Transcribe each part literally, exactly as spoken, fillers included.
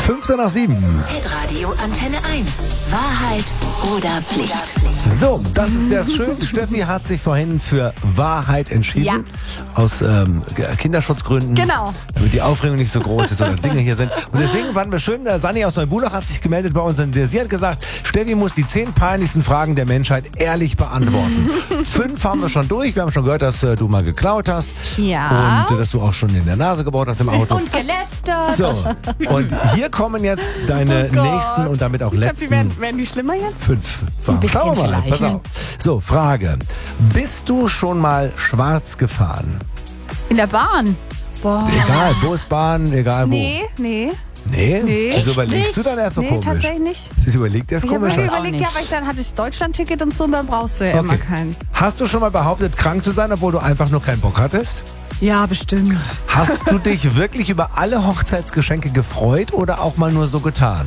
Fünfte nach sieben. Hitradio Antenne eins. Wahrheit oder Pflicht? So, das ist sehr schön. Steffi hat sich vorhin für Wahrheit entschieden. Ja. Aus ähm, Kinderschutzgründen. Genau. Damit die Aufregung nicht so groß ist oder Dinge hier sind. Und deswegen fanden wir schön, äh, Sanni aus Neubulach hat sich gemeldet bei uns. Und sie hat gesagt, Steffi muss die zehn peinlichsten Fragen der Menschheit ehrlich beantworten. Fünf haben wir schon durch. Wir haben schon gehört, dass äh, du mal geklaut hast. Ja. Und äh, dass du auch schon in der Nase gebohrt hast im Auto. Und gelästert. So, und hier kommen jetzt deine Oh Gott. nächsten und damit auch Ich glaub, letzten die werden, werden die schlimmer jetzt? fünf Fragen. bisschen Schauen wir mal. vielleicht. Pass auf. So, Frage. Bist du schon mal schwarz gefahren? In der Bahn. Boah. Egal, Bus, Bahn, egal wo. Nee, nee. Nee? Nee. Wieso Echt überlegst nicht? du dann erst so Nee, komisch? tatsächlich nicht. Sie überlegt erst Ich habe komisch. mir was? überlegt, nicht. ja, weil ich dann hatte ich das Deutschlandticket und so, und dann brauchst du ja immer Okay. keins. Hast du schon mal behauptet, krank zu sein, obwohl du einfach nur keinen Bock hattest? Ja, bestimmt. Hast du dich wirklich über alle Hochzeitsgeschenke gefreut oder auch mal nur so getan?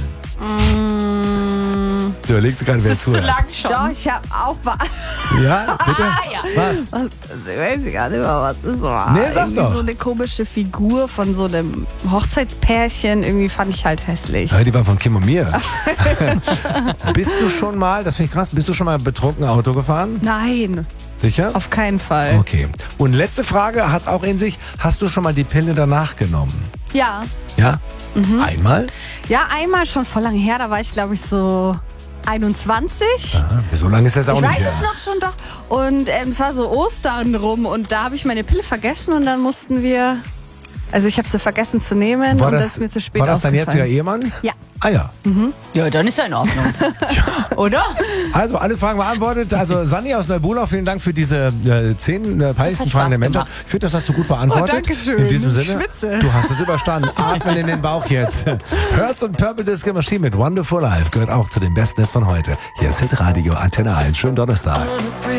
Mm, Du überlegst gerade, wer zuhört. schon. doch, ich habe auch... Ja, bitte? ja. Was? Ich weiß gar nicht mehr, was das war. Nee, sag irgendwie doch. so eine komische Figur von so einem Hochzeitspärchen. Irgendwie fand ich halt hässlich. Ja, die war von Kim und mir. Bist du schon mal, das finde ich krass, bist du schon mal betrunken Auto gefahren? Nein, Sicher? auf keinen Fall. Okay. Und letzte Frage, hat es auch in sich, hast du schon mal die Pille danach genommen? Ja. Ja? Mhm. Einmal? Ja, einmal schon vor lange her, da war ich glaube ich so einundzwanzig. Aha, so lange ist das auch Ich nicht weiß her. es noch schon doch. Und ähm, es war so Ostern rum und da habe ich meine Pille vergessen und dann mussten wir, also ich habe sie vergessen zu nehmen War und das, das ist mir zu spät war das dein jetziger aufgefallen. Ehemann? Ja. Ah ja. Ja, dann ist ja in Ordnung. Oder? Also alle Fragen beantwortet. Also Sanni aus Neubulach, vielen Dank für diese äh, zehn äh, peinlichsten hat Fragen der Spaß Menschheit. gemacht. Ich finde, das hast du gut beantwortet. Oh, danke schön. In diesem Ich Sinne, schwitze. du hast es überstanden. Atmen in den Bauch jetzt. Herz und Purple Disco Machine mit Wonderful Life gehört auch zu den besten Hits von heute. Hier ist Hitradio Antenne eins. Schönen Donnerstag.